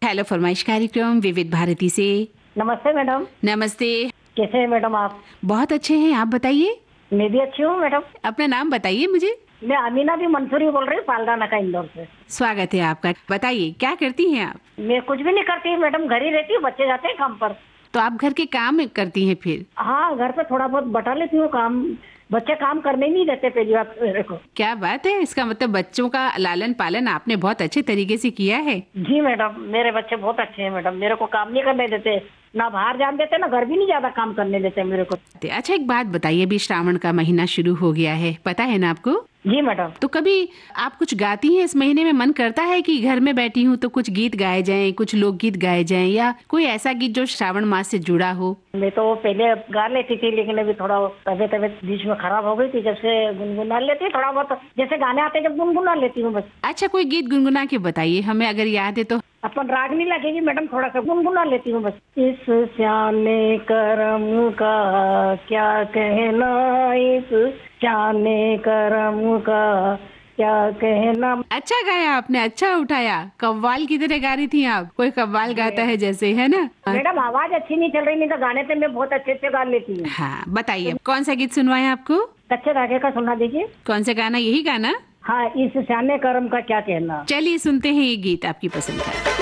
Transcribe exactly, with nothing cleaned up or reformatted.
Hello फरमाइश कार्यक्रम विविध भारती से। नमस्ते मैडम। नमस्ते। कैसे हैं मैडम आप? बहुत अच्छे हैं, आप बताइए। मैं भी अच्छी हूँ मैडम। अपना नाम बताइए मुझे। मैं अमीना भी मंसूरी बोल रही हूँ, पालडाना का इंदौर से। स्वागत है आपका। बताइए क्या करती हैं आप? मैं कुछ भी नहीं करती मैडम, घर ही रहती हूँ, बच्चे जाते हैं काम पर। तो आप घर के काम करती हैं फिर? हाँ, घर पे थोड़ा बहुत बटा लेती हूँ काम। बच्चे काम करने नहीं देते पहली बात मेरे को। क्या बात है, इसका मतलब बच्चों का लालन पालन आपने बहुत अच्छे तरीके से किया है। जी मैडम, मेरे बच्चे बहुत अच्छे हैं मैडम, मेरे को काम नहीं करने देते, ना बाहर जान देते, ना घर भी नहीं ज्यादा काम करने देते मेरे को। अच्छा एक बात बताइए, अभी श्रावण का महीना शुरू हो गया है, पता है ना आपको? जी मैडम। तो कभी आप कुछ गाती हैं इस महीने में? मन करता है कि घर में बैठी हूँ तो कुछ गीत गाए जाएं, कुछ लोकगीत गाए जाएं, या कोई ऐसा गीत जो श्रावण मास से जुड़ा हो? मैं तो पहले गा लेती थी, लेकिन अभी थोड़ा तबियत तबियत बीच में खराब हो गई थी, जब से गुनगुना लेती हूँ थोड़ा बहुत, जैसे गाने आते जब गुनगुना लेती हूँ बस। अच्छा कोई गीत गुनगुना के बताइए हमें, अगर याद है तो। अपन राग नहीं लगेगी मैडम, थोड़ा सा गुनगुना लेती हूँ बस। इस श्याने करम का क्या कहना, इस श्याने करम का क्या कहना। अच्छा गाया आपने, अच्छा उठाया, कव्वाल की तरह गा रही थी आप। कोई कव्वाल गाता है जैसे, है ना? मैडम आवाज अच्छी नहीं चल रही, नहीं तो गाने पे मैं बहुत अच्छे से गा लेती हूँ। हाँ बताइए, कौन सा गीत सुनवाएं आपको? कच्चे धागे का सुना दीजिए। कौन सा गाना? यही गाना? हाँ, इस श्याने करम का क्या कहना। चलिए सुनते हैं ये गीत आपकी पसंद का।